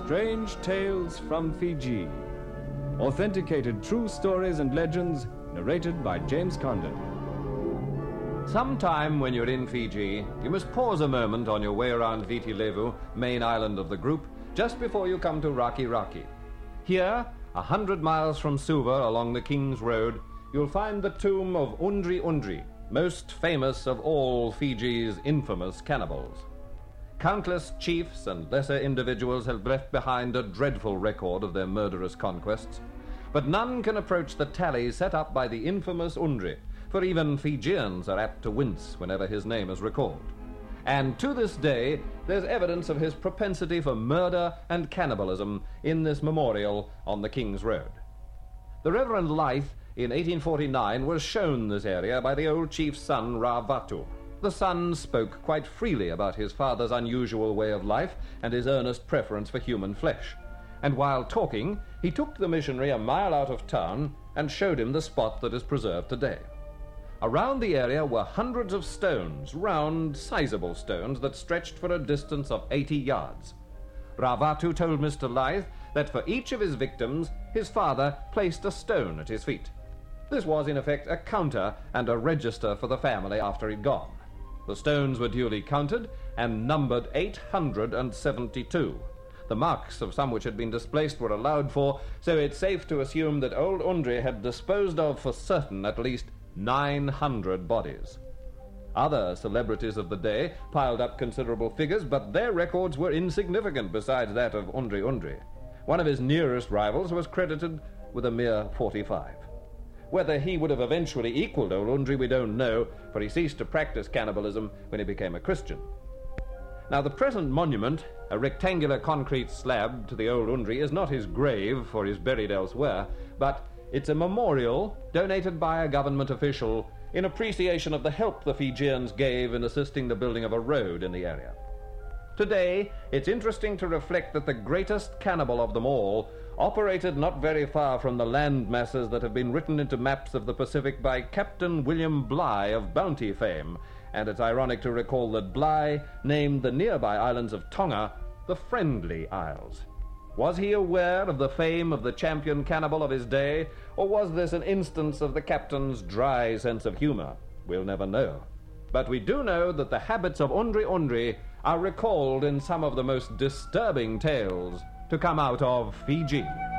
Strange Tales from Fiji. Authenticated true stories and legends narrated by James Condon. Sometime when you're in Fiji, you must pause a moment on your way around Viti Levu, main island of the group, just before you come to Raki Raki. Here, 100 miles from Suva along the King's Road, you'll find the tomb of Undri Undri, most famous of all Fiji's infamous cannibals. Countless chiefs and lesser individuals have left behind a dreadful record of their murderous conquests, but none can approach the tally set up by the infamous Undri, for even Fijians are apt to wince whenever his name is recalled. And to this day, there's evidence of his propensity for murder and cannibalism in this memorial on the King's Road. The Reverend Lythe, in 1849, was shown this area by the old chief's son, Ravatu. The son spoke quite freely about his father's unusual way of life and his earnest preference for human flesh. And while talking, he took the missionary a mile out of town and showed him the spot that is preserved today. Around the area were hundreds of stones, round, sizable stones that stretched for a distance of 80 yards. Ravatu told Mr. Lythe that for each of his victims, his father placed a stone at his feet. This was, in effect, a counter and a register for the family after he'd gone. The stones were duly counted and numbered 872. The marks of some which had been displaced were allowed for, so it's safe to assume that old Undri had disposed of for certain at least 900 bodies. Other celebrities of the day piled up considerable figures, but their records were insignificant besides that of Undri Undri. One of his nearest rivals was credited with a mere 45. Whether he would have eventually equaled old Undri we don't know, for he ceased to practice cannibalism when he became a Christian. Now, the present monument, a rectangular concrete slab to the old Undri, is not his grave, for he's buried elsewhere, but it's a memorial donated by a government official in appreciation of the help the Fijians gave in assisting the building of a road in the area. Today, it's interesting to reflect that the greatest cannibal of them all operated not very far from the land masses that have been written into maps of the Pacific by Captain William Bligh of Bounty fame, and it's ironic to recall that Bligh named the nearby islands of Tonga the Friendly Isles. Was he aware of the fame of the champion cannibal of his day, or was this an instance of the captain's dry sense of humor? We'll never know. But we do know that the habits of Undri Undri are recalled in some of the most disturbing tales to come out of Fiji.